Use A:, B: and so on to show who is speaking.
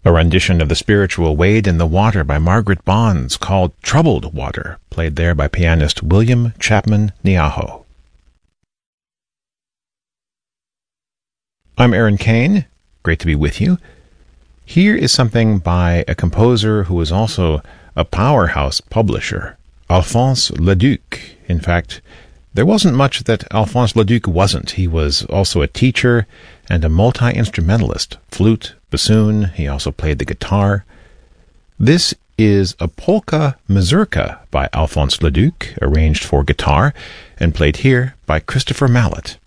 A: A rendition of the spiritual Wade in the Water by Margaret Bonds called Troubled Water, played there by pianist William Chapman Niaho. I'm Aaron Kane. Great to be with you. Here is something by a composer who is also a powerhouse publisher, Alphonse Leduc. In fact, there wasn't much that Alphonse Leduc wasn't. He was also a teacher and a multi-instrumentalist, flute, bassoon. He also played the guitar. This is a polka mazurka by Alphonse Leduc, arranged for guitar and played here by Christopher Mallet.